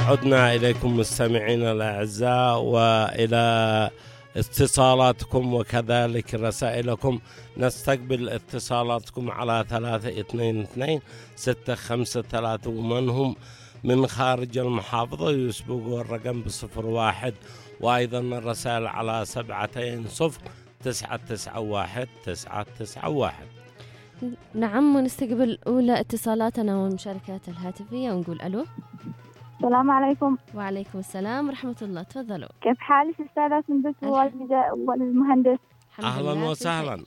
عدنا إليكم مستمعين الأعزاء وإلى اتصالاتكم وكذلك رسائلكم. نستقبل اتصالاتكم على 322-653 ومن هم من خارج المحافظة يسبقوا الرقم ب01، وأيضا الرسائل على 720-991-991. نعم، ونستقبل أولى اتصالاتنا والمشاركات الهاتفية ونقول ألو. السلام عليكم. وعليكم السلام ورحمة الله، تفضلوا. كيف حالك أستاذة سندس والمهندس؟ أهلا وسهلا.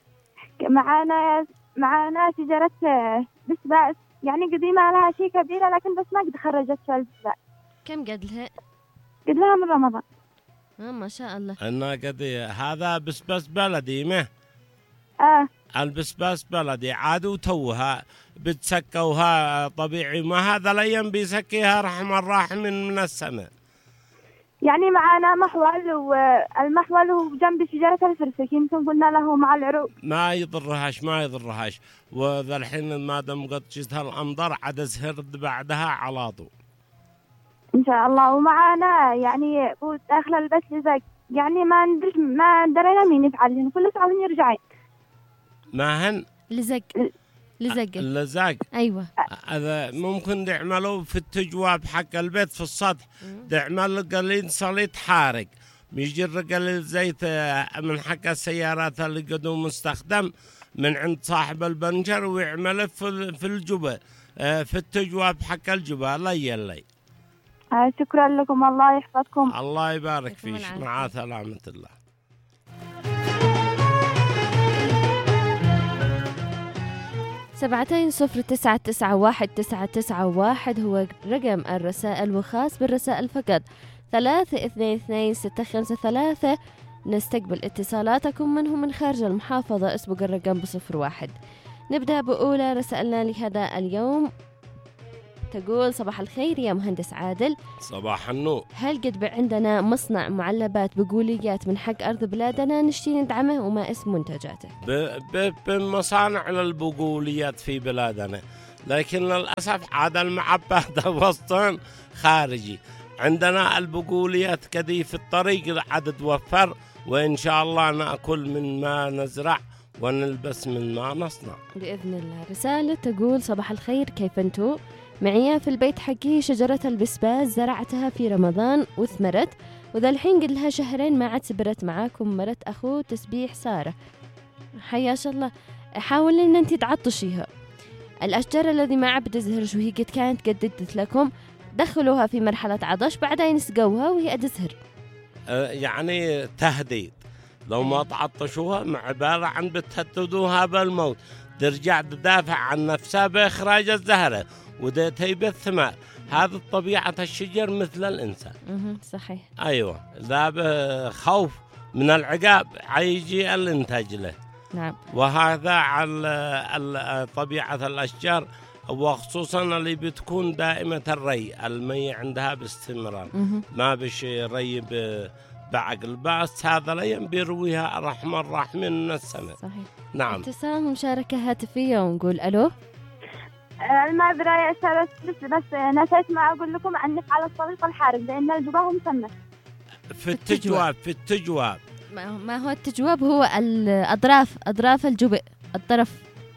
معانا شجرة بسباس، يعني قديمة لها شيء كبيرة لكن بس ما قد خرجت البسباس. كم قد لها؟ قد لها من رمضان. ما شاء الله. أنا قد هذا بسباس بلدي ما البسباس بلدي عاد وتوها بتسكوها طبيعي، ما هذا الأيام بيسكيها رحم الراحمين من السماء. يعني معانا محول، والمحول هو جنب شجرة الفرسك، يمكن قلنا له مع العروق ما يضرهاش وذا الحين ما دام قد جزتها الأمطار عاد زهرد بعدها على طول إن شاء الله. ومعانا يعني داخل البيت لزق، يعني ما درينا مين يفعلين، كل ساعة يرجعين. ما هن لزق أيوة. هذا ممكن نعمله في التجواب حق البيت في السطح، نعمل قليل صليت حارق، بيجر قليل زيت من حق السيارات اللي قدوم مستخدم من عند صاحب البنجر، ويعمله في الجبة في التجواب حق الجبة. لي شكرا لكم، الله يحفظكم. الله يبارك فيك، مع سلامة الله. 720991991 هو رقم الرسائل، وخاص بالرسائل فقط 322-653. نستقبل اتصالاتكم منهم من خارج المحافظة، اسبق الرقم ب01. نبدأ بأولى رسائلنا لهذا اليوم، تقول: صباح الخير يا مهندس عادل. صباح النور. هل قد عندنا مصنع معلبات بقوليات من حق أرض بلادنا نشتي ندعمه، وما اسم منتجاته؟ بمصانع للبقوليات في بلادنا، لكن للأسف عاد المعبات وسطن خارجي. عندنا البقوليات كذي في الطريق عاد توفر، وإن شاء الله نأكل من ما نزرع ونلبس من ما نصنع بإذن الله. رسالة تقول: صباح الخير، كيف أنتو؟ معي في البيت حقي شجرة البسباس، زرعتها في رمضان وثمرت، وذا الحين قد لها شهرين ما عاد سبرت معاكم. مرت أخوه تسبيح سارة، حياش الله. حاول إن أنت تعطشيها. الأشجار الذي ما عاد تزهر شو هي قد كانت قددت لكم، دخلوها في مرحلة عطش بعدين سقوها وهي تزهر. يعني تهديد، لو ما تعطشوها عبارة عن بتهددوها بالموت، ترجع تدافع عن نفسها بإخراج الزهرة وديتها بالثمار. هذا طبيعة الشجر مثل الإنسان. صحيح. أيوة، ذا بخوف من العقاب عيجي الإنتاج له. نعم. وهذا على طبيعة الأشجار، وخصوصا اللي بتكون دائمة الري، المي عندها باستمرار، ما بش ري بعقل، بس هذا الأيام بيرويها الرحمن الراحمين من السماء. صحيح. نعم. اتصال مشاركة هاتفية ونقول ألو. المعذرة يا أستاذ، بس نسيت ما أقول لكم عن نفعل الطريق الحارق، لأن الجواب مسمى في التجواب. ما هو التجواب؟ هو أطراف الجبء، الطرف.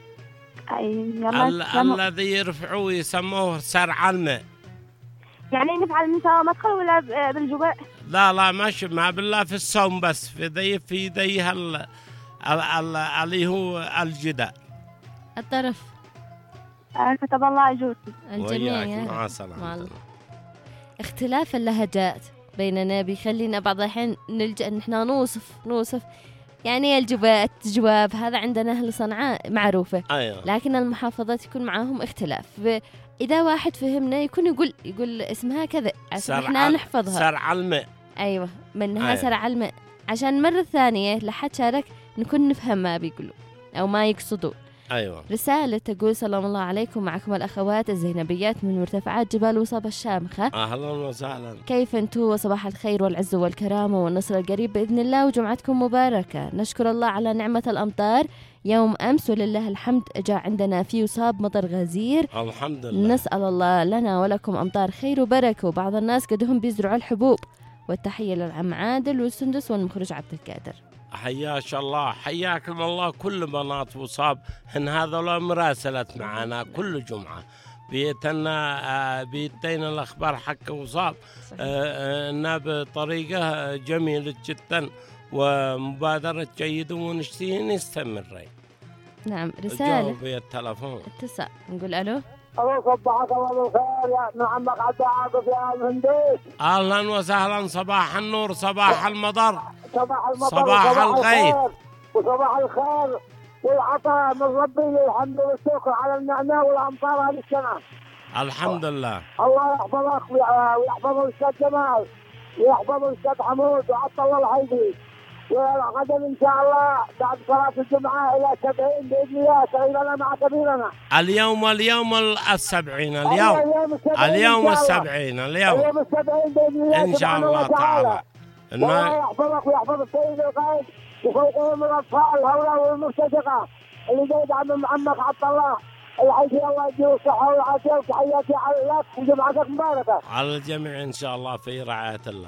الذي يرفعوه يسموه سرع الماء. يعني نفعل من سوا مدخل ولا بالجبء؟ لا ما بالله في الصوم، بس في ذي اللي هو الجداء الطرف. كتب الله أجوركم الجميع. مع السلامة. اختلاف اللهجات بيننا بيخلينا بعض الحين نلجأ ان احنا نوصف يعني التجواب هذا عندنا أهل صنعاء معروفة. أيوة. لكن المحافظات يكون معاهم اختلاف. إذا واحد فهمنا يكون يقول اسمها كذا عشان احنا نحفظها. سرع الماء. أيوة، منها سرع الماء، عشان مرة ثانية لحد شارك نكون نفهم ما بيقولوا أو ما يقصدوا. أيوة. رسالة تقول سلام الله عليكم، معكم الأخوات الزينبيات من مرتفعات جبال وصب الشامخة. أهلا وسهلا. كيف أنتم؟ وصباح الخير والعز والكرامة والنصر القريب بإذن الله، وجمعتكم مباركة. نشكر الله على نعمة الأمطار يوم أمس، ولله الحمد جاء عندنا في وصاب مطر غزير الحمد لله. نسأل الله لنا ولكم أمطار خير وبركة. وبعض الناس قدهم بيزرعوا الحبوب. والتحية للعم عادل والسندس والمخرج عبد القادر. حياك الله، حياكم الله. كل بنات وصاب هن هذول مراسلت معنا كل جمعة بيتنا الأخبار حق وصاب إنها بطريقة جميلة جدا ومبادرة جيدة ونشتي نستمر. نعم. رسالة جاوبي التلفون. اتصال نقول ألو. الله صبحك الله بالخير يا ابن عمك عبد العاطف يا المهندس. أهلا وسهلا، صباح النور، صباح المطر، صباح المطر، صباح الغيث وصباح الخير والعطاء من ربي. الحمد والشكر على النعمة والأمطار هذه السنة. الحمد لله. الله يحفظك ويحفظ الأستاذ جمال ويحفظ الأستاذ حمود وعطى الله الحيدي. وغدا إن شاء الله بعد صلاة الجمعة إلى 70 بإذن الله، صغيرنا مع كبيرنا. اليوم السبعين، اليوم السبعين بإذن الله إن شاء الله تعالى. الله يحفظك ويحفظ السيد القائد وفوقهم الأطفال هؤلاء والمرتزقة اللي جاي يدعم عمك عبد الله الحيدي. الله يديه الصحة والعافية، وتحياتي لك وجمعتك مباركة على الجميع إن شاء الله في رعاية الله.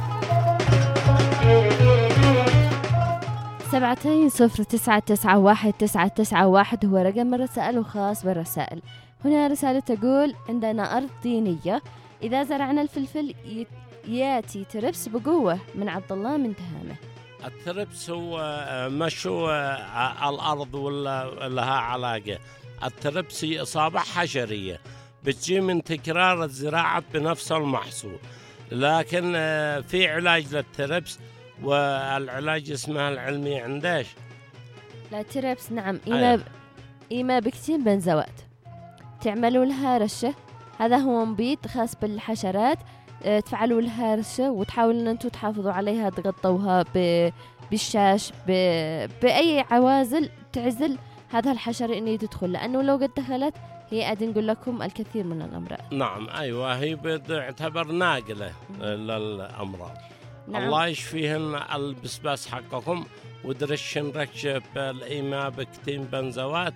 7209919991 هو رقم الرسائل وخاص بالرسائل. هنا رسالة تقول عندنا أرض دينية، إذا زرعنا الفلفل ياتي تربس بقوة. من عبد الله من تهامة. التربس هو مشو الأرض ولا لها علاقة. التربس هي إصابة حشرية بتجي من تكرار الزراعة بنفس المحصول، لكن في علاج للتربس، والعلاج اسمها العلمي عنداش لا تربس. نعم. أيوة. بكتين بنزوات تعملوا لها رشة، هذا هو مبيد خاص بالحشرات. تفعلوا لها رشة وتحاولوا أن أنتوا تحافظوا عليها، تغطوها بالشاش بأي عوازل تعزل هذا الحشرة إنه تدخل، لأنه لو قد دخلت هي قاعد نقول لكم الكثير من الأمراض. نعم. أيوة، هي بتعتبر ناقلة للأمراض. نعم. الله يشفيهن البسباس حقكم، ودرشن ركشة بالإيماء بكتين بنزوات،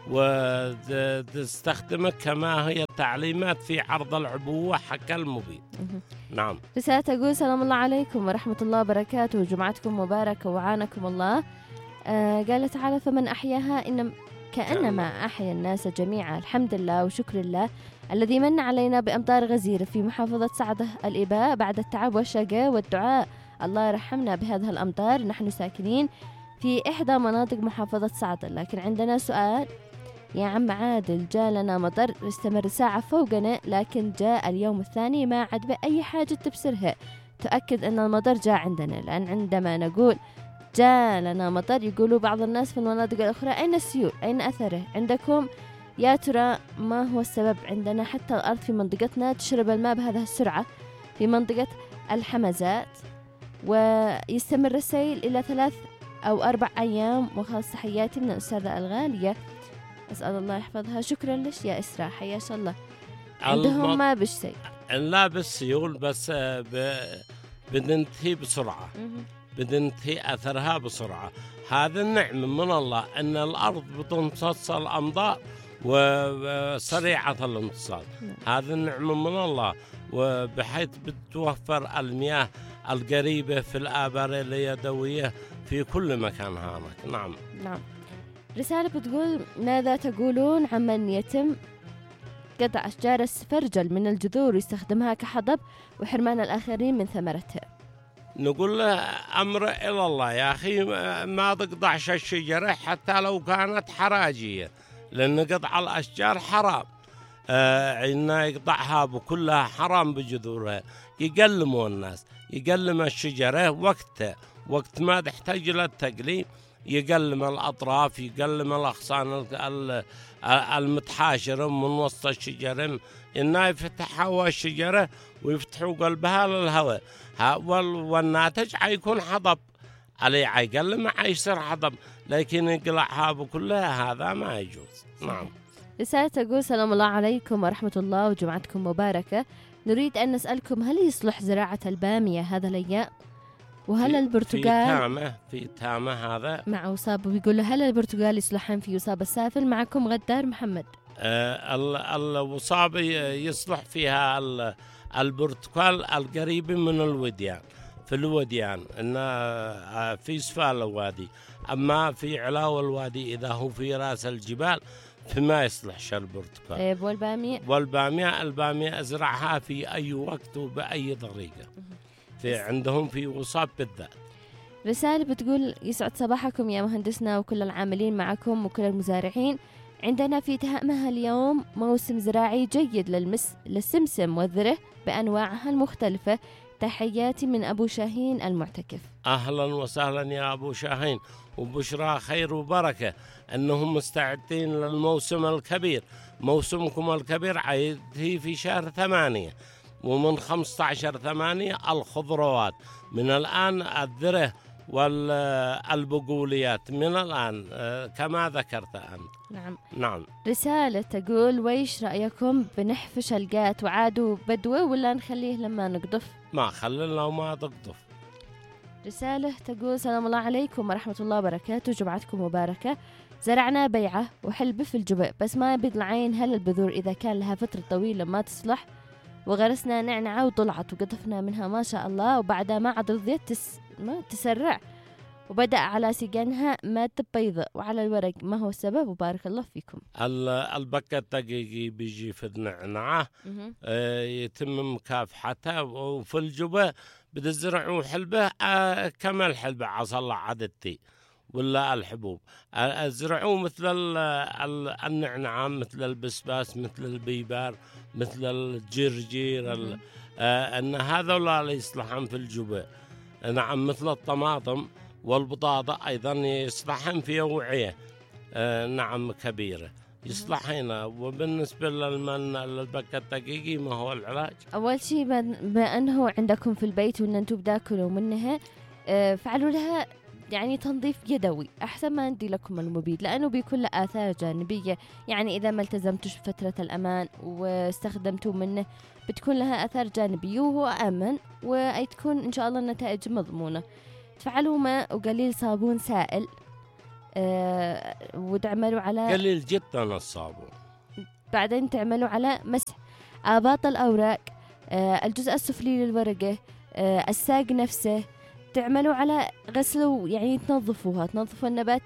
وتستخدمك كما هي التعليمات في عرض العبوة حق المبيد. نعم. رسالة تقول سلام الله عليكم ورحمة الله وبركاته، جمعتكم مباركة وعانكم الله. قال تعالى فمن أحياها كأنما أحيا الناس جميعا. الحمد لله وشكر الله الذي من علينا بأمطار غزيرة في محافظة سعدة الإباء بعد التعب والشقاء والدعاء. الله يرحمنا بهذه الأمطار. نحن ساكنين في إحدى مناطق محافظة سعدة، لكن عندنا سؤال يا عم عادل. جاء لنا مطر استمر ساعة فوقنا، لكن جاء اليوم الثاني ما عاد بأي حاجة تبصرها تؤكد أن المطر جاء عندنا. لأن عندما نقول جاء لنا مطر يقولوا بعض الناس في المناطق الأخرى أين السيول، أين أثره عندكم؟ يا ترى ما هو السبب؟ عندنا حتى الأرض في منطقتنا تشرب الماء بهذه السرعة في منطقة الحمزات، ويستمر السيل إلى 3 أو 4 أيام. وخاص تحياتي من الأستاذة الغالية، أسأل الله يحفظها. شكرا لك يا إسراء، حياك الله. عندهم ما بالسيل، لا بالسيول، بس بننتهي بسرعة، بننتهي أثرها بسرعة. هذا النعمة من الله أن الأرض بتمتص الأمطار وسريعة الامتصاص. هذا النعمة من الله، وبحيث بتوفر المياه القريبة في الآبار اليدوية في كل مكان هناك. نعم. نعم. رسالة بتقول ماذا تقولون عمن يتم قطع أشجار السفرجل من الجذور ويستخدمها كحطب وحرمان الآخرين من ثمرتها؟ نقول له أمر إلى الله يا أخي، ما تقطعش الشجرة حتى لو كانت حراجية، لأن قطع الأشجار حرام. إنه يقطعها بكلها حرام بجذورها. يقلموا الناس، يقلم الشجرة وقت ما تحتاج للتقليم، يقلم الأطراف، يقلم الأغصان المتحاشرة من وسط الشجرة، إنه يفتحوا الشجرة ويفتحوا قلبها للهواء، والناتج حيكون حطب. عليه عيقل ما يصير هضم، لكن يقلعها بكلها هذا ما يجوز. نعم. رسالة تقول سلام الله عليكم ورحمة الله وجمعتكم مباركة. نريد أن نسألكم هل يصلح زراعة البامية هذا الأيام؟ وهل البرتقال في تامة هذا مع وصاب؟ بيقول له هل البرتقال يصلحان في وصاب السافل؟ معكم غدار محمد. الوصاب يصلح فيها البرتقال القريب من الوديان، في الوديان إن في سفال الوادي، أما في علاو الوادي إذا هو في رأس الجبال فما يصلحش البرتقال. طيب البامية أزرعها في أي وقت وبأي طريقة، في عندهم في وصاب بالذات. رسالة بتقول يسعد صباحكم يا مهندسنا وكل العاملين معكم وكل المزارعين. عندنا في تهامها اليوم موسم زراعي جيد للسمسم والذرة بأنواعها المختلفة. تحياتي من أبو شاهين المعتكف. أهلا وسهلا يا أبو شاهين، وبشرى خير وبركة أنهم مستعدين للموسم الكبير. موسمكم الكبير عيده في شهر 8 ومن 15/8 الخضروات، من الآن الذرة والبقوليات من الآن كما ذكرت أنت. نعم. رسالة تقول ويش رأيكم بنحفش القات وعادوا بدوة ولا نخليه لما نقطف؟ ما خلينا وما تقطف. رسالة تقول سلام الله عليكم ورحمة الله وبركاته، جمعتكم مباركة. زرعنا بيعة وحلبة في الجبء بس ما بيطلعين هل البذور إذا كان لها فترة طويلة ما تصلح، وغرسنا نعنعة وطلعت وقطفنا منها ما شاء الله، وبعدها ما عاد رضيت ما تسرع وبدأ على سجنها مات بيضة وعلى الورق. ما هو السبب؟ وبارك الله فيكم. البكة الدقيقي بيجي في النعنعة يتم مكافحتها، وفي الجبة بتزرعوا حلبة كما الحلبة عصا الله عدتي ولا الحبوب، ازرعوا مثل النعنعة، مثل البسباس، مثل البيبار، مثل الجرجير، ان هذولا يصلحون في الجبة. نعم، مثل الطماطم والبطاطا أيضا يصلحن في أوعية نعم كبيرة يصلحين. وبالنسبة للبكة الدقيقي ما هو العلاج؟ أول شيء ما أنه عندكم في البيت وأن أنتم بتاكلوا منها فعلوا لها يعني تنظيف يدوي أحسن ما ندي لكم المبيد، لأنه بيكون له آثار جانبية. يعني إذا ما التزمتوش بفترة الأمان واستخدمتوا منه بتكون لها آثار جانبية، وهو آمن وأي تكون إن شاء الله النتائج مضمونة. تفعلوا ماء وقليل صابون سائل وتعملوا على قليل جدا الصابون. بعدين تعملوا على مسح آباط الأوراق، الجزء السفلي للورقة، الساق نفسه. تعملوا على غسله، يعني تنظفوا النبات،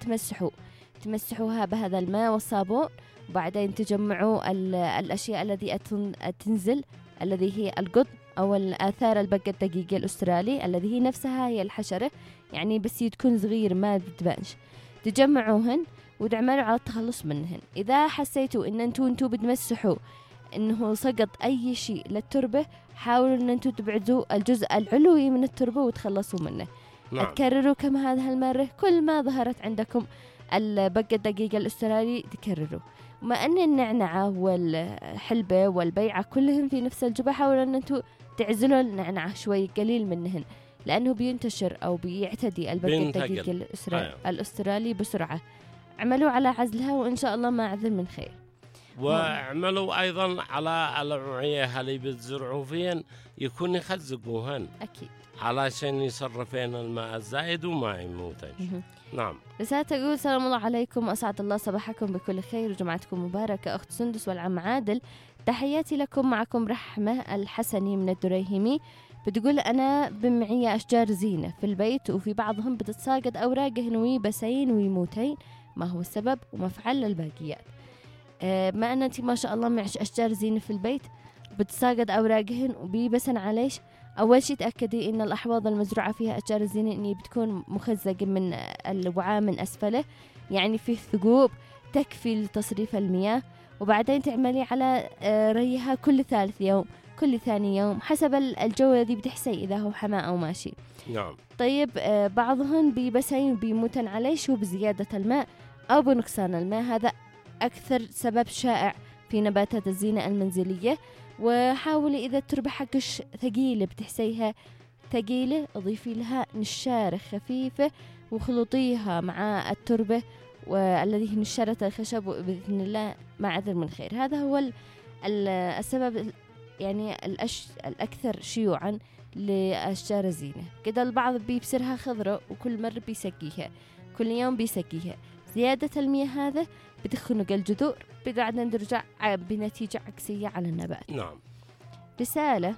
تمسحوها بهذا الماء والصابون، وبعدين تجمعوا الأشياء التي تنزل الذي هي القطن أو الآثار البقة الدقيقة الأسترالي الذي هي نفسها هي الحشرة، يعني بس تكون صغير ما بتبانش. تجمعوهن وتعملوا على التخلص منهن. إذا حسيتوا إن انتوا بتمسحوا إنه سقط أي شيء للتربة، حاولوا إن انتوا تبعدوا الجزء العلوي من التربة وتخلصوا منه. نعم. تكرروا كم هذه المرة، كل ما ظهرت عندكم البقة الدقيقة الأسترالي تكرروا. وما أن النعنعة والحلبة والبيعة كلهم في نفس الجبهة، حاولوا أن أنتوا تعزلوا النعنعة شوي قليل منهن، لأنه بينتشر أو بيعتدي البقة الدقيقة الأسترالي بسرعة. عملوا على عزلها وإن شاء الله ما عذر من خير. واعملوا أيضا على الأوعية اللي بتزرعوا فيهن يكون يخزقوهن أكيد علشان يصرفين الماء الزائد وما يموتن. نعم. رسالة تقول سلام الله عليكم، أسعد الله صباحكم بكل خير وجمعتكم مباركة. أخت سندس والعم عادل، تحياتي لكم. معكم رحمة الحسني من الدريهمي. بتقول أنا بمعية أشجار زينة في البيت وفي بعضهم بتتساقط أوراقهن ويبسين ويموتين، ما هو السبب ومفعل للباقيات؟ ما أن أنت ما شاء الله معش أشجار زينة في البيت بتساقط أوراقهن وبيبسن عليش، أول شيء تأكدي إن الأحواض المزروعة فيها أشجار الزينة إني بتكون مخزقة من الوعاء من أسفله، يعني فيه ثقوب تكفي لتصريف المياه. وبعدين تعملي على ريها كل 3 يوم كل ثاني يوم حسب الجو الذي بتحسي إذا هو حماء أو ماشي. نعم. طيب بعضهن بيبسين بيموتن عليش وبزيادة الماء أو بنقصان الماء، هذا أكثر سبب شائع في نباتات الزينة المنزلية. وحاولي إذا التربة حقش ثقيلة بتحسيها ثقيلة أضيفي لها نشارة خفيفة وخلطيها مع التربة والذي هي نشارة الخشب، وبإذن الله ما عذر من خير. هذا هو السبب يعني الأكثر شيوعا لأشجار الزينة. كده البعض بيبسرها خضرة وكل مرة بيسقيها، كل يوم بيسقيها. زيادة المياه هذا بتخنق الجذور، بعدين نرجع بنتيجة عكسية على النبات. نعم. رسالة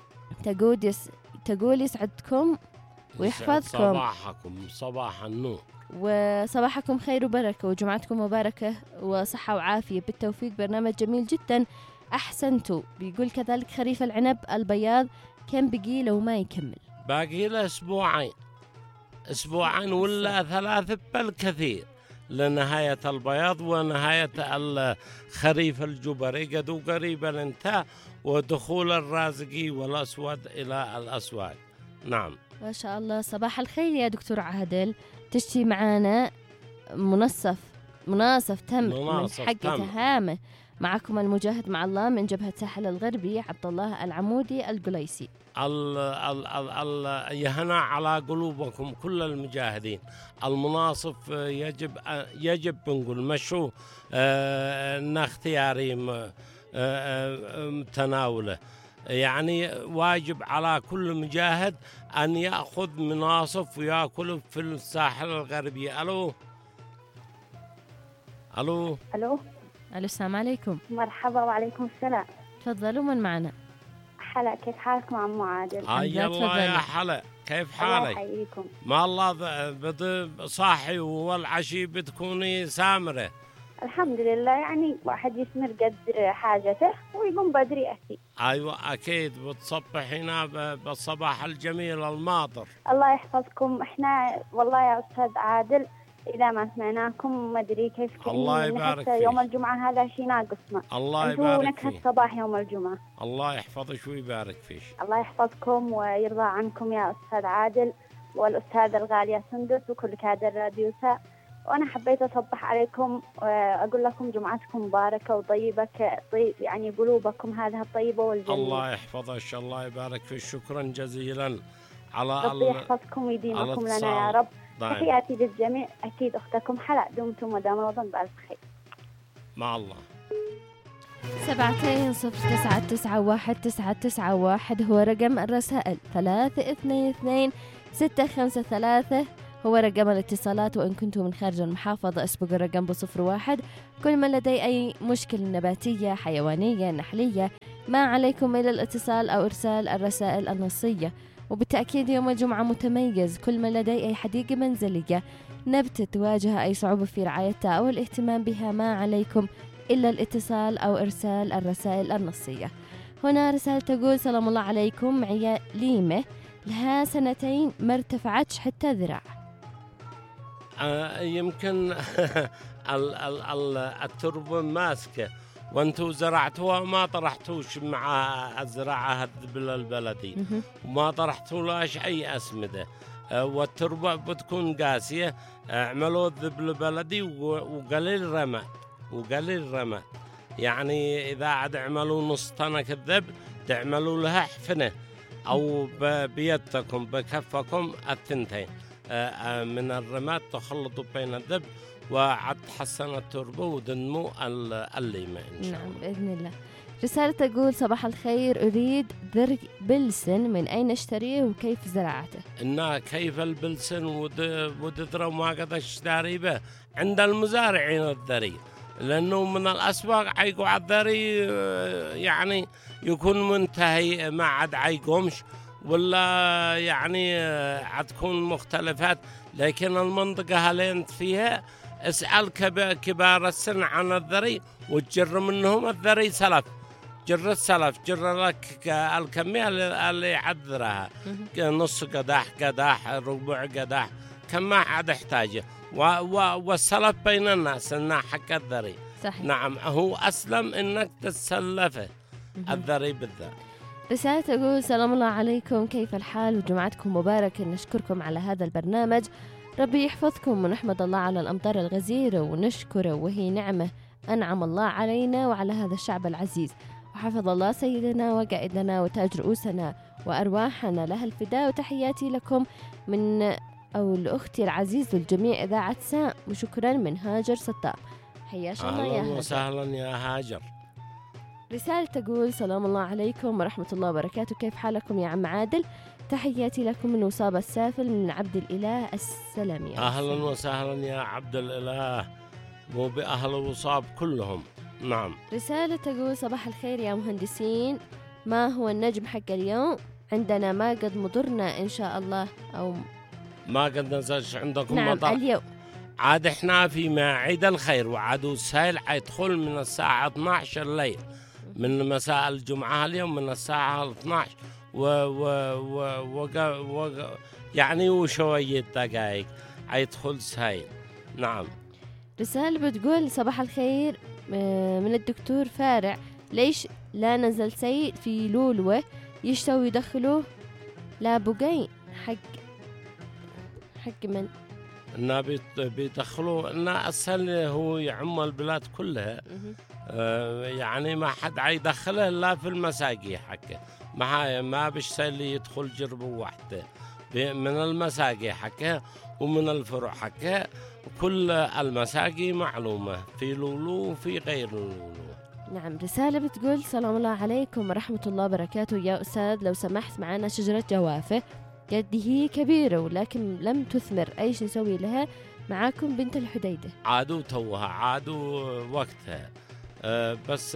تقول يسعدكم ويحفظكم، صباحكم صباح النور، وصباحكم خير وبركة، وجمعتكم مباركة وصحة وعافية بالتوفيق. برنامج جميل جدا، أحسنتوا. بيقول كذلك خريف العنب البياض كم بقي لو ما يكمل؟ باقي له أسبوعين ولا 3 بالكثير لنهاية البياض ونهاية الخريف الجبري، قد قريبا انتهى، ودخول الرازقي والأسود إلى الأسواق. نعم ما شاء الله. صباح الخير يا دكتور عادل، تشتي معانا مناصف تم من حق تهامه. معكم المجاهد مع الله من جبهة ساحل الغربي، عبد الله العمودي القليسي. يهنا على قلوبكم كل المجاهدين. المناصف يجب نقول مشروع اختياري تناوله، يعني واجب على كل مجاهد أن يأخذ مناصف ويأكله في الساحل الغربي. ألو السلام عليكم. مرحبا. وعليكم السلام. تفضلوا، من معنا؟ حلا، كيف حالكم عمو عادل؟ حيا الله يا حلا، كيف حالك؟ الله يحييكم. ما الله صاحي والعشي بتكوني سامرة. الحمد لله، يعني واحد يسمر قدر حاجته ويقوم بدري أكيد. أيوة أكيد، بتصبحينا بالصباح الجميل الماطر. الله يحفظكم. إحنا والله يا أستاذ عادل إذا ما سمعناكم ما أدري كيف. الله يبارك فيك. يوم الجمعة هذا شيء ناقصنا. الله يبارك فيك. نكهة صباح يوم الجمعة. الله يحفظك ويبارك فيك. الله يحفظكم ويرضى عنكم يا أستاذ عادل والأستاذ الغالية سندس وكل كادر راديوسا. وأنا حبيت أصبح عليكم وأقول لكم جمعتكم مباركة وطيبة، يعني قلوبكم هذه الطيبة والجميلة. الله يحفظك، الله يبارك فيك. شكرا جزيلا على ربي يحفظكم ويديمكم لنا يا رب. تحياتي للجميع. أكيد أختكم حلا، دمتم ودام رمضان بألف خير. مع الله. 7209919991 هو رقم الرسائل. 322-653 هو رقم الاتصالات، وإن كنتم من خارج المحافظة اسبقوا الرقم ب01. كل من لدي أي مشكلة نباتية حيوانية نحلية ما عليكم إلا الاتصال أو إرسال الرسائل النصية. وبالتأكيد يوم الجمعة متميز، كل من لدي أي حديقة منزلية نبتة تواجه أي صعوبة في رعايتها أو الاهتمام بها ما عليكم إلا الاتصال أو إرسال الرسائل النصية. هنا رسالة تقول سلام الله عليكم، معي ليمة لها 2 ما ارتفعتش حتى ذراع. يمكن التربة ماسكة وانتوا زرعتوها ما طرحتوش مع الزراعة الذبل البلدي وما طرحتوا لاش أي أسمدة، والتربة بتكون قاسية. اعملوا الذبل البلدي وقليل رمى، يعني إذا عاد عملوا نص طنة الذبل تعملوا لها حفنة أو بيدكم بكفكم 2 من الرماد تخلطوا بين الذبل وعد تحسن التربة ودنمو الليمة إن شاء الله. نعم بإذن الله. رسالة تقول صباح الخير، أريد ذرق بلسن، من أين أشتريه وكيف زراعته؟ كيف البلسن ودذرة وما قد اشتري به عند المزارعين الذري، لأنه من الأسواق عيقوا على الذري يعني يكون منتهي ما عاد عيقومش ولا يعني عتكون مختلفات. لكن المنطقة اللي انت فيها اسأل كبار السن عن الذري وتجر منهم الذري سلف، جر لك الكمية اللي عذرها، نص قداح ربع قداح كما عاد احتاجه، والسلف بين الناس انه حق الذري. صحيح. نعم هو أسلم انك تتسلفه الذري بالذات. رسالة تقول سلام الله عليكم، كيف الحال وجمعتكم مباركة. نشكركم على هذا البرنامج، ربي يحفظكم ونحمد الله على الأمطار الغزيرة ونشكره، وهي نعمة أنعم الله علينا وعلى هذا الشعب العزيز. وحفظ الله سيدنا وقائدنا وتاج رؤوسنا وأرواحنا لها الفداء. وتحياتي لكم من أو لأختي العزيز والجميع إذاعة ساء، وشكرا من هاجر ستار. حياك الله يا أهلا هاجر. وسهلا يا هاجر. رسالة تقول سلام الله عليكم ورحمة الله وبركاته، كيف حالكم يا عم عادل؟ تحياتي لكم من وصاب السافل من عبد الإله السلامي. أهلا وسهلا يا عبد الإله، مو بأهل وصاب كلهم. نعم. رسالة تقول صباح الخير يا مهندسين، ما هو النجم حق اليوم؟ عندنا ما قد مضرنا إن شاء الله، أو ما قد نزلش عندكم نعم مطر؟ اليوم عاد احنا في موعد الخير، وعاد السائل حيدخل من الساعة 12 الليل من مساء الجمعة اليوم من الساعة 12 يعني وشوية دقائق حيدخل سائل. نعم. رسالة بتقول صباح الخير من الدكتور فارع، ليش لا نزل سيد في لولوة يشتوا يدخلوه لا بقين حق من إنه بيدخلوا إنه أسهل، هو يعم البلاد كلها. يعني ما حد عيدخله إلا في المساقي حقه، ما بيشتغل يدخل جربه واحدة من المساقي حقه ومن الفروع حقه. كل المساقي معلومة في لولو وفي غير لولو. نعم. رسالة بتقول سلام الله عليكم ورحمة الله وبركاته يا أستاذ، لو سمحت معنا شجرة جوافة قد هي كبيرة ولكن لم تثمر، أيش نسوي لها؟ معاكم بنت الحديدة. عادوا توها، عادوا وقتها. بس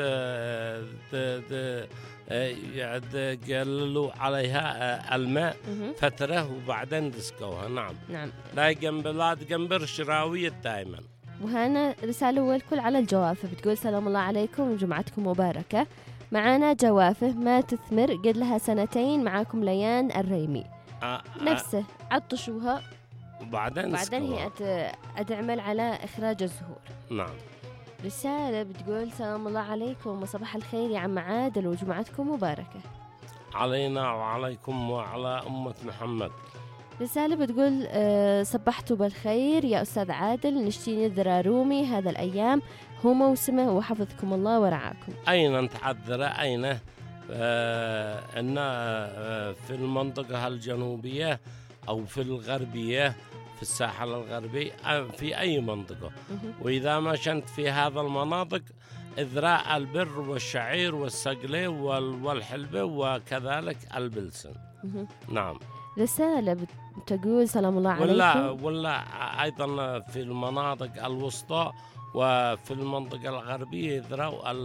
قللوا عليها الماء فترة وبعدين دسكوها. نعم. نعم. لا جنب الشراوية دائما. وهنا رسالة والكل على الجوافة بتقول سلام الله عليكم وجمعتكم مباركة، معانا جوافة ما تثمر قد لها 2 معاكم ليان الريمي. نفسه عطشوها وبعدين هي أتعمل على إخراج الزهور. نعم. رسالة بتقول سلام الله عليكم وصباح الخير يا عم عادل وجمعتكم مباركة علينا وعليكم وعلى أمة محمد. رسالة بتقول صبحتوا بالخير يا أستاذ عادل، نشتي الذرارومي هذا الأيام هو موسمه وحفظكم الله ورعاكم. أين نتعذر؟ أين؟ إن في المنطقة الجنوبية أو في الغربية في الساحل الغربي في أي منطقة. وإذا مشيت في هذا المناطق إذراء البر والشعير والسقلي والحلبة وكذلك البلسن. نعم. رسالة تقول سلام الله عليكم. ولا أيضا في المناطق الوسطى وفي المنطقة الغربية يذروا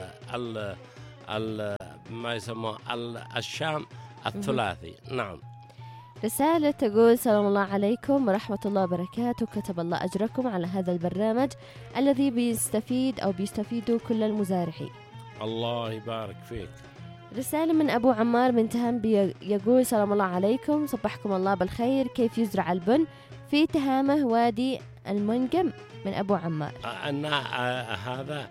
ما يسموه الشام الثلاثي. نعم. رسالة تقول سلام الله عليكم ورحمة الله وبركاته، كتب الله أجركم على هذا البرنامج الذي بيستفيدوا كل المزارعين. الله يبارك فيك. رسالة من أبو عمار من تهام يقول سلام الله عليكم، صبحكم الله بالخير، كيف يزرع البن في تهامه وادي المنقم؟ من أبو عمار. هذا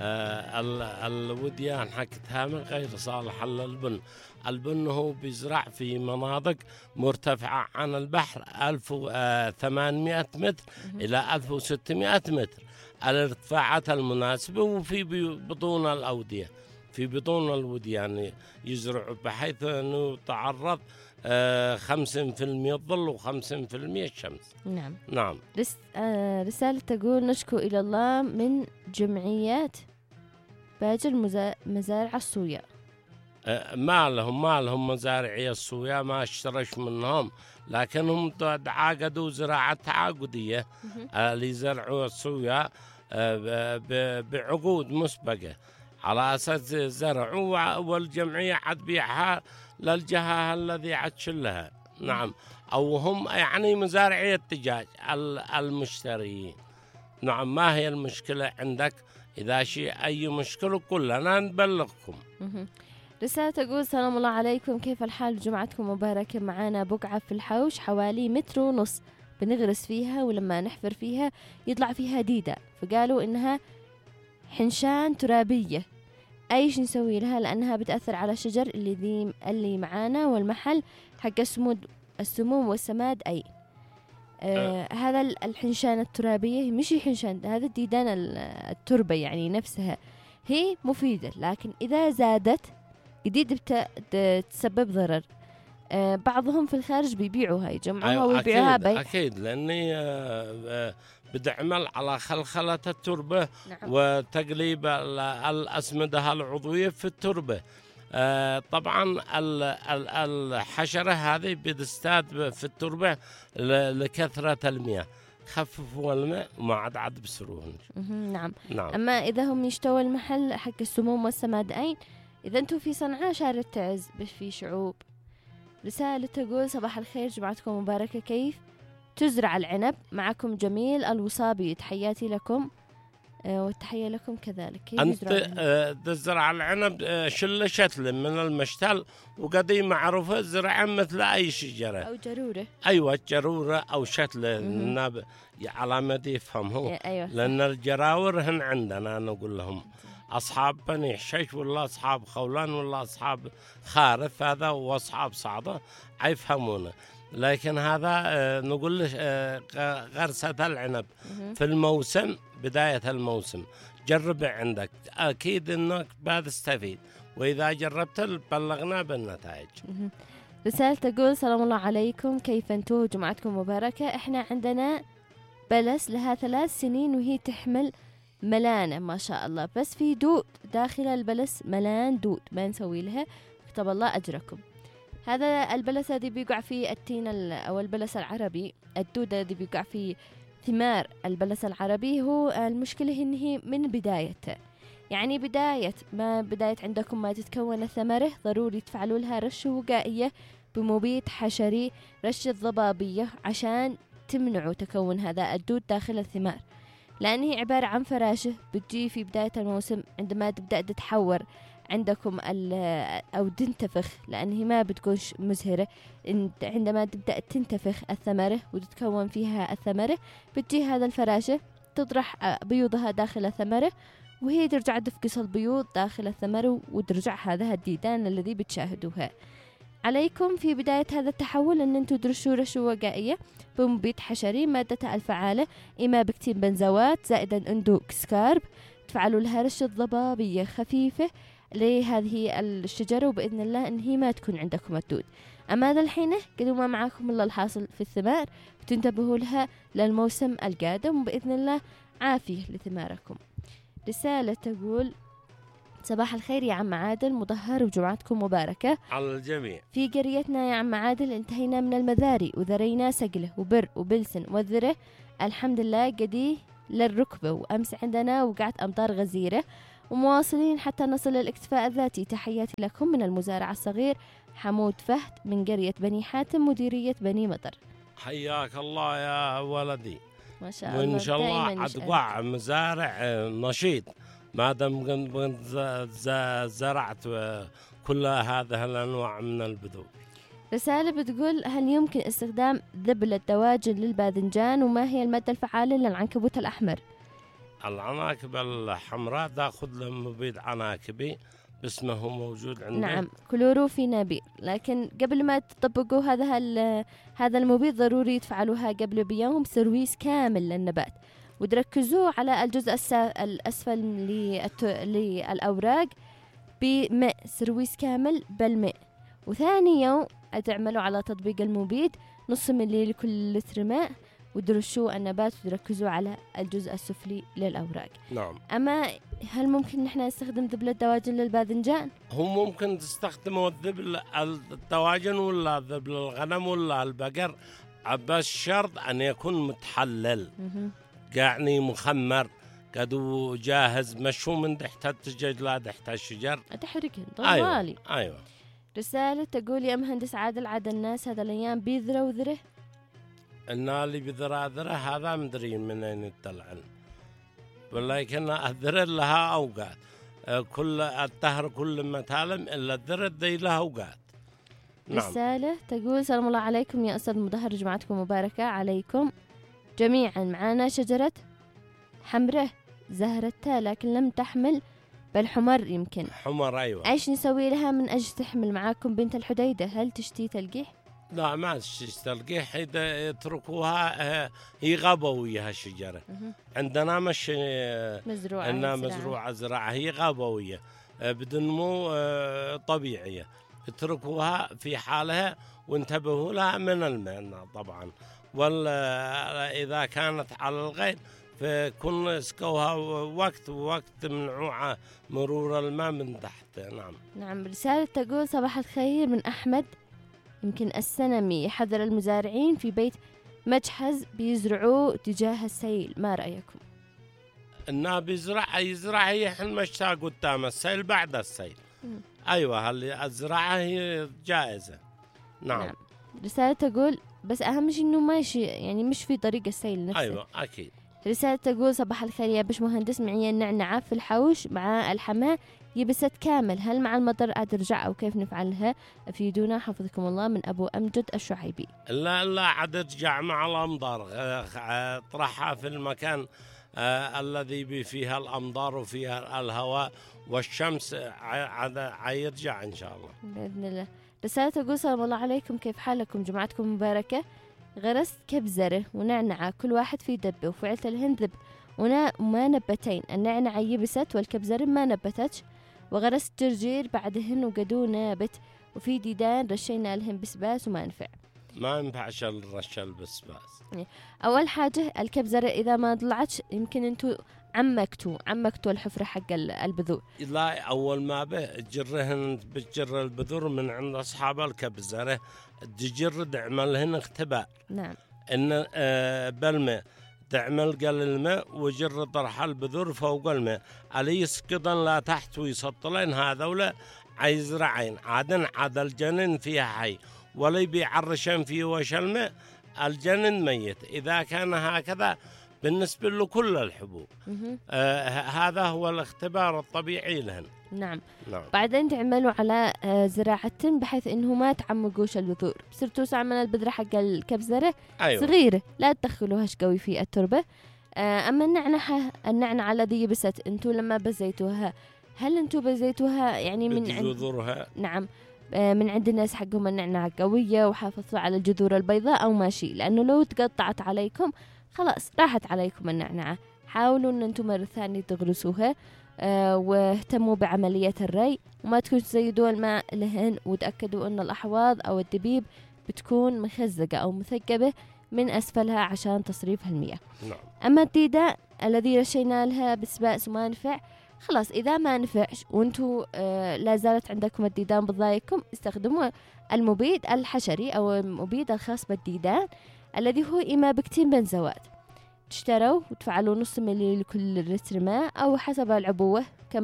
الوديان حق تهامه غير صالح للبن. البن هو بيزرع في مناطق مرتفعة عن البحر 1800 متر إلى 1600 متر الارتفاعات المناسبة، وفي بطون الأودية في بطون الوديان يزرع بحيث أنه يتعرض 50% الظل و50% الشمس. نعم. نعم. رسالة تقول نشكو إلى الله من جمعيات باجر مزارع الصويا. ما لهم مزارعي الصويا، ما اشترش منهم، لكنهم عقدوا زراعة تعاقدية اللي يزرعوا الصويا بعقود مسبقة على أساس زرعوا، والجمعية عاد بيعها للجهة الذي عتشلها. نعم. أو هم يعني مزارعي الدجاج المشتريين. نعم. ما هي المشكلة عندك؟ إذا أي مشكلة كلنا نبلغكم. رسالة تقول سلام الله عليكم، كيف الحال؟ جمعتكم مباركة. معانا بقعة في الحوش حوالي 1.5 متر بنغرس فيها، ولما نحفر فيها يطلع فيها ديدة، فقالوا إنها حنشان ترابية، أيش نسوي لها؟ لأنها بتأثر على الشجر اللي معانا والمحل حق السموم والسماد. أي هذا الحنشان الترابية مش حنشان، هذا الديدان التربة يعني نفسها هي مفيدة، لكن إذا زادت قديد تسبب ضرر. بعضهم في الخارج بيبيعوها، يجمعوها ويبيعوها بيع. أكيد لأني بتعمل على خلخلة التربة. نعم. وتقليب الأسمدة العضوية في التربة. طبعا الحشرة هذه بتستاد في التربة لكثرة المياه، خففوا الماء وما عاد بسروهن. نعم. نعم. أما إذا هم يشتوا المحل حق السموم والسمادين، إذا أنتم في صنعاء شارع تعز في شعوب. رسالة تقول: صباح الخير، جمعتكم مباركة. كيف تزرع العنب؟ معكم جميل الوصابي، تحياتي لكم والتحية لكم كذلك. كيف أنت تزرع العنب شتل من المشتل، وقديم معروفة زرعا مثل أي شجرة أو جرورة. أيوة جرورة أو شتل. الناب على ما يفهم هو. أيوة. لأن الجراور هن عندنا نقول لهم أصحاب بني حشيش، ولا أصحاب خولان، ولا أصحاب خارف، هذا وأصحاب صعدة يفهمونه. لكن هذا نقول غرسة العنب في الموسم، بداية الموسم جرب عندك، أكيد أنك بتستفيد، وإذا جربت بلغنا بالنتائج. رسالة تقول: سلام الله عليكم، كيف أنتم؟ جمعتكم مباركة. إحنا عندنا بلس لها 3 سنين وهي تحمل ملانة ما شاء الله، بس في دود داخل البلس، ملان دود ما نسوي لها، كتب الله أجركم. هذا البلس الذي بيقع فيه التين أو البلس العربي، الدود الذي بيقع فيه ثمار البلس العربي، هو المشكلة إنه من بدايته، يعني بداية عندكم ما تتكون الثمرة، ضروري تفعلوا لها رشة وقائية بمبيد حشري، رشة ضبابية، عشان تمنعوا تكون هذا الدود داخل الثمار، لأن هي عبارة عن فراشة بتجي في بداية الموسم عندما تبدأ تتحور عندكم أو تنتفخ، لأن هي ما بتكونش مزهرة. عندما تبدأ تنتفخ الثمرة وتتكون فيها الثمرة، بتجي هذا الفراشة تطرح بيوضها داخل الثمرة، وهي ترجع تفقس البيوض داخل الثمرة، وترجع هذا الديدان الذي بتشاهدوها. عليكم في بداية هذا التحول أن أنتم ترشوا رشة وقائية بمبيد حشري، مادتها الفعالة إما بكتين بنزوات زائدا أندوك سكارب، تفعلوا لها رشة ضبابية خفيفة لهذه الشجرة، وبإذن الله إن هي ما تكون عندكم الدود. أما هذا الحين قدوا ما معكم إلا الحاصل في الثمار، وتنتبهوا لها للموسم القادم، وبإذن الله عافية لثماركم. رسالة تقول: صباح الخير يا عم عادل مطهر، وجمعتكم مباركة على الجميع. في قريتنا يا عم عادل انتهينا من المذاري وذرينا سقله وبر وبلسن والذرة، الحمد لله قديه للركبة، وأمس عندنا وقعت أمطار غزيرة، ومواصلين حتى نصل للاكتفاء الذاتي. تحياتي لكم من المزارع الصغير حمود فهد من قرية بني حاتم، مديرية بني مطر. حياك الله يا ولدي، ما شاء الله، وإن شاء الله أتوقع مزارع نشيط ما دام زرعت كل هذه الأنواع من البذور. رسالة بتقول: هل يمكن استخدام ذبل الدواجن للباذنجان، وما هي المادة الفعالة للعنكبوت الأحمر؟ العناكب الحمراء تأخذ مبيد عناكبي باسمه موجود عندنا. نعم، كلوروفينابير، لكن قبل ما تطبقوا هذا المبيد ضروري تفعلوها قبل بيوم سرويس كامل للنبات، وتركزوا على الجزء الأسفل للأوراق بماء، سرويس كامل بالماء. وثاني يوم تعملوا على تطبيق المبيد نص ملي لكل لتر ماء، ودرشوا النبات وتركزوا على الجزء السفلي للأوراق. نعم. أما هل ممكن نحن نستخدم ذبل الدواجن للباذنجان؟ هو ممكن تستخدموا ذبل الدواجن ولا ذبل الغنم ولا البقر، بس شرط أن يكون متحلل، يعني مخمر كدو جاهز، مشو من تحت الدجاج لا تحت الشجر تحرقهن طوالي. أيوة. رسالة تقول: يا مهندس عادل، عاد الناس هذا الأيام بيذرة وذره. اللي بذرة هذا مدري من أين يطلعن، ولكن الذرة لها أوقات، كل الدهر كل ما تعلم إلا الذرة دي لها أوقات. نعم. رسالة تقول: سلام الله عليكم يا أستاذ المدهر، جمعتكم مباركة عليكم جميعا. معانا شجرة حمرة زهرتها لكن لم تحمل، بل حمر يمكن. حمر أيوة. ايش نسوي لها من أجل تحمل؟ معاكم بنت الحديدة، هل تشتي تلقيح؟ لا ما تلقيح إذا يتركوها هي غابوية هالشجرة. عندنا مش مزروعة إنها مزروعة زراعة، هي غابوية بدون نمو طبيعية. اتركوها في حالها وانتبهوا لها من الماء طبعا، ولا إذا كانت على الغير فكن اسكوها وقت منعوعة مرور الماء من تحت. نعم. رسالة تقول صباح الخير من أحمد، يمكن السنمي، يحذر المزارعين في بيت مجحز بيزرعوا تجاه السيل، ما رأيكم؟ إنها يزرع هي حين مشتا قدام السيل بعد السيل. أيوة الزراعة هي جائزة. نعم. رسالة تقول بس أهم شيء إنه ماشي يعني مش في طريق السيل نفسه. أيوة أكيد. رسالة تقول صباح الخير يا باشمهندس، معي النعنعة في الحوش مع الحماة يبست كامل، هل مع المطر ترجع أو كيف نفعلها؟ أفيدونا حفظكم الله، من أبو أمجد الشعيبي. لا عاد ترجع مع الأمطار، طرحها في المكان الذي فيها الأمطار وفيها الهواء والشمس، يرجع إن شاء الله بإذن الله. رسالة تقول سلام الله عليكم، كيف حالكم؟ جمعتكم مباركة. غرست كبزرة ونعنعة كل واحد في دبة، وفعلت الهند ذب وما نبتين، النعنعة يبست والكبزرة ما نبتتش، وغرست جرجير بعدهن وقدو نابت، وفي ديدان رشينا لهم بسباس وما نفع. ما ينفعش الرش البسباس. أول حاجة الكبزرة إذا ما طلعتش يمكن أنتوا عمكتوا الحفرة حق البذور. لا أول ما بتجر البذور من عند أصحاب الكبزرة، تجر تعملهن اختبار. نعم. إن بالماء تعمل قل الماء وجر طرح البذور فوق الماء، علي يسقطن لا تحت ويسطلين هذولا عيزرعين عاد الجنين فيها حي، ولا بيعرشن فيه وش الماء الجنين ميت. إذا كان هكذا بالنسبة له كل الحبوب. هذا هو الاختبار الطبيعي لهن. نعم. بعدين تعملوا على زراعة بحيث إنه ما تعمقوش البذور، بصيرتوا تعمل البذرة حق الكبزرة أيوة. صغيرة، لا تدخلوهاش قوي في التربة. أما النعنعة الذي يبست، أنتوا لما بزيتوها هل أنتوا بزيتوها يعني من جذورها؟ نعم. من عند الناس حقهم النعنعة قوية وحافظوا على الجذور البيضاء أو ماشي، لأنه لو تقطعت عليكم خلاص راحت عليكم النعنعة. حاولوا أن أنتم مرة ثانية تغرسوها، واهتموا بعملية الري، وما تكونوا تزيدوا الماء لهن، وتأكدوا أن الأحواض أو الدبيب بتكون مخزقة أو مثقبة من أسفلها عشان تصريف المياه. نعم. أما الديدان الذي رشينا لها بسباس وما نفع، خلاص إذا ما نفعش وأنتوا لا زالت عندكم الديدان بضايقكم، استخدموا المبيد الحشري أو المبيد الخاص بالديدان الذي هو إيمابكتين بنزوات. تشتروا وتفعلوا نص ملي لكل لتر ماء أو حسب العبوة،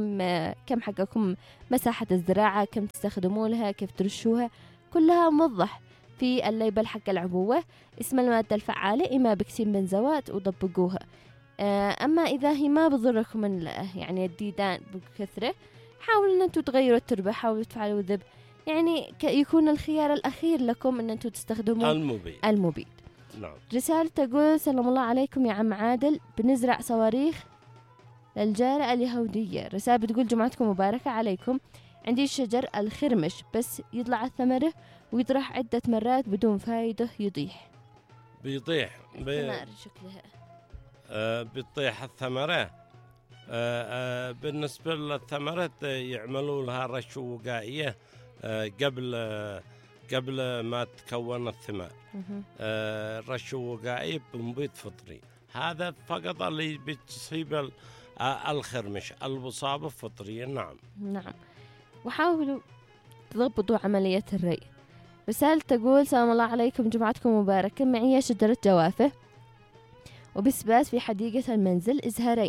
كم حقكم مساحة الزراعة، كم تستخدموا لها، كيف ترشوها، كلها موضح في الليبل حق العبوة. اسم المادة الفعالة إيمابكتين بنزوات وطبقوها. أما إذا هي ما بضركم يعني الديدان بكثرة، حاولوا أن أنتوا تغيروا التربة، حاولوا تفعلوا ذب، يعني يكون الخيار الأخير لكم أن أنتوا تستخدموا المبيد. نعم. رسالة تقول سلام الله عليكم يا عم عادل، بنزرع صواريخ للجارة اليهودية. رسالة بتقول جمعتكم مباركة عليكم، عندي شجر الخرمش بس يطلع الثمرة ويطرح عدة مرات بدون فايدة، بيطيح شكلها بتطيح الثمرة. بالنسبة للثمرة يعملوا لها رش وقائية قبل ما تكون الثمار. رش وقائي بمبيد فطري، هذا فقط اللي بتصيب الخرمش، الوصابة فطرية. نعم. وحاولوا تضبطوا عملية الري. رسالة تقول سلام الله عليكم، جمعتكم مباركة، معي شجرة جوافة وبسباس في حديقة المنزل، إزهارين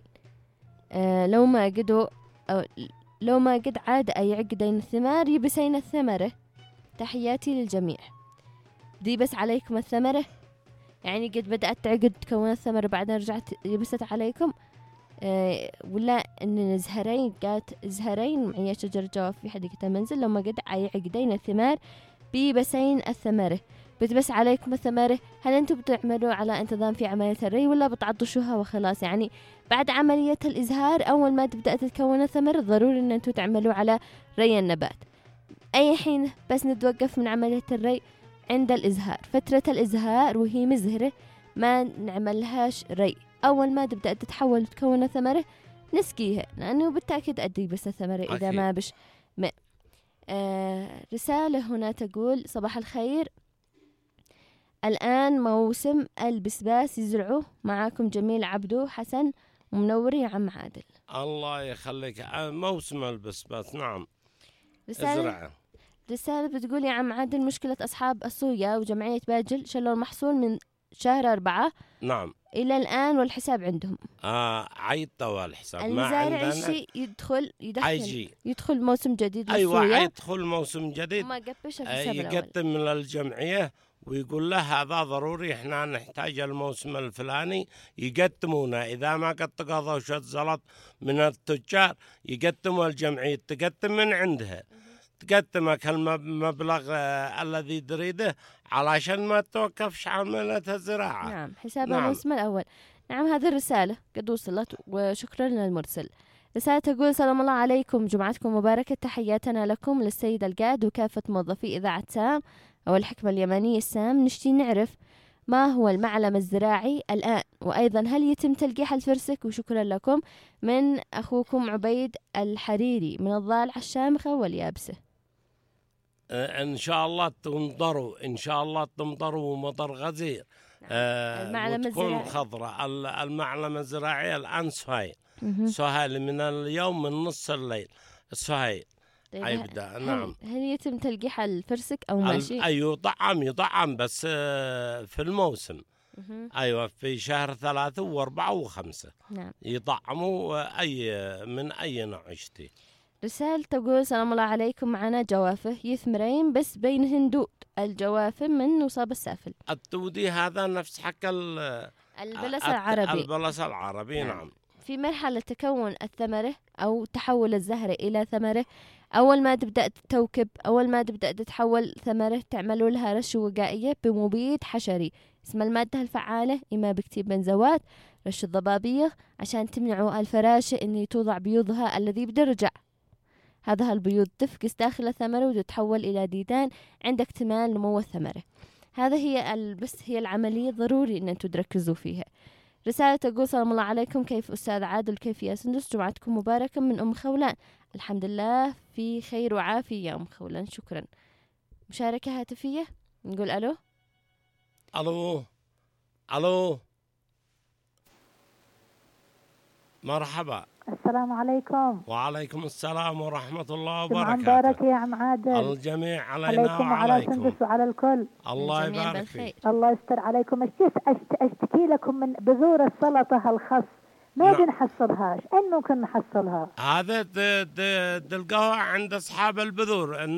لو ما قد عاد أي عقدين الثمار يبسين الثمرة. تحياتي للجميع. دي بس عليكم الثمرة، يعني قد بدأت تعقد تكون الثمرة بعدين رجعت يبست عليكم، ولا إن زهرين معي شجرة جوافة في حديقة المنزل، لو ما قد أي عقدين الثمار بيبسين الثمرة، بتبس عليكم الثمرة. هل أنتم بتعملوا على انتظام في عملية الري ولا بتعطشوها وخلاص؟ يعني بعد عملية الإزهار أول ما تبدأ تتكون الثمرة ضروري أن أنتم تعملوا على ري النبات. أي حين بس نتوقف من عملية الري عند الإزهار، فترة الإزهار وهي مزهرة ما نعملهاش ري. أول ما تبدأ تتحول وتكون ثمرة نسقيها، لأنه بالتأكيد أدي بس الثمرة إذا أكيد. ما بش ماء. رسالة هنا تقول صباح الخير، الآن موسم البسباس يزرعوه، معاكم جميل عبدو حسن ومنوري يا عم عادل. الله يخليك. موسم البسباس نعم رسالة ازرعه. رسالة بتقول يا عم عادل، مشكلة أصحاب الصويا وجمعية باجل شلوا المحصول من شهر 4 نعم إلى الآن والحساب عندهم. عيد طوال الحساب ما المزارع عندنا. الشيء حيجي يدخل موسم جديد أيوة للصويا. حيدخل موسم جديد. وما قبش الحساب الأول. يقدم من الجمعية ويقول له هذا ضروري، احنا نحتاج الموسم الفلاني، يقدمونه. إذا ما قد تقاضوا شد زلط من التجار يقدموا الجمعية، تقدم من عندها، تقدمك المبلغ الذي تريده علشان ما توقفش عملية الزراعة. نعم حساب نعم. الموسم الأول. نعم هذه الرسالة قد وصلت وشكرا للمرسل. رسالة تقول سلام الله عليكم، جمعتكم مباركة، تحياتنا لكم للسيد القائد وكافة موظفي إذاعة سام أو الحكمة اليمنية سام. نشتي نعرف ما هو المعلم الزراعي الآن، وأيضا هل يتم تلقيح الفرسك؟ وشكرا لكم من أخوكم عبيد الحريري من الضالع الشامخة واليابسة. إن شاء الله تمطروا، إن شاء الله تمطروا مطر غزير. المعلم وتكون الزراعي خضراء. المعلم الزراعي الآن سهيل من اليوم من نص الليل سهيل. طيب يبدأ نعم. هل يتم تلقيح الفرسك أو ماشي؟ أيوة يطعم بس في الموسم. أيوة في شهر 3 و4 و5 نعم يطعموا من أي نوع يشتي. رسالة تقول سلام الله عليكم، معنا جوافه يثمرين بس بينهن دود، الجوافه من وصاب السافل. التودي هذا نفس حق البلس العربي. البلس العربي نعم. في مرحلة تكون الثمرة أو تحول الزهرة إلى ثمرة، أول ما تبدأ تتوكب، أول ما تبدأ تتحول ثمرة تعملوا لها رش وقائية بمبيد حشري. اسم المادة الفعالة إما بكتيب بنزوات، رش الضبابية، عشان تمنعوا الفراشة إن توضع بيوضها الذي بدرجع. هذا البيوض تفقس داخل الثمرة وتتحول إلى ديدان عند اكتمال نمو الثمرة. هذا هي بس هي العملية ضروري إن أنتم تركزوا فيها. رسالة تقول سلام الله عليكم، كيف أستاذ عادل، كيف يا سندس، جمعتكم مباركة من أم خولان. الحمد لله في خير وعافية يا أم خولان، شكرا. مشاركة هاتفية، نقول ألو. ألو مرحبا. السلام عليكم. وعليكم السلام ورحمة الله جمعة وبركاته. مباركة يا عم عادل. الجميع علينا عليكم وعلى وعليكم. سندس وعلى الكل. الله الجميع يبارك بالخير. فيك. الله يستر عليكم. اشتكي لكم من بذور السلطة الخس ما نعم. بنحصلهاش، انه كنا نحصلها. هذا تلقاها عند أصحاب البذور.